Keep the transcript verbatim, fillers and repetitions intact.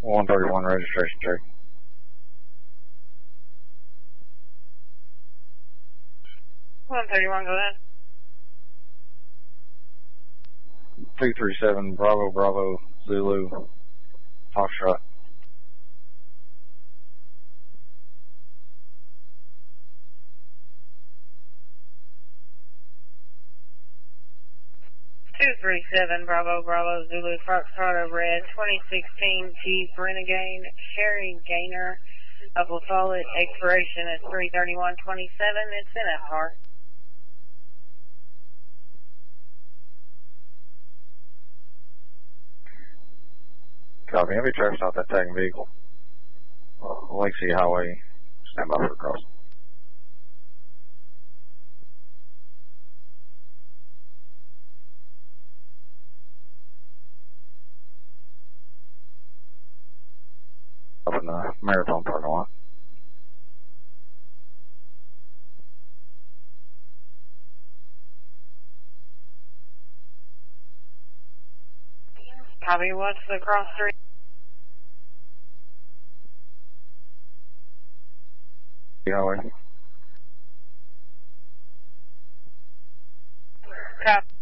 one thirty-one registration check. one thirty-one, go ahead. two three seven Bravo Bravo Zulu Foxtrot. two three seven Bravo Bravo Zulu Foxtrot over at twenty sixteen Jeep Renegade Sherry Gainer of La Follette. Expiration is three thirty-one twenty-seven. It's in a heart. Copy. Heavy traffic off that tagging vehicle. Uh, Lake City Highway. Stand by for crossing. Up in the Marathon parking lot. Copy. What's the cross street? Highway. Copy.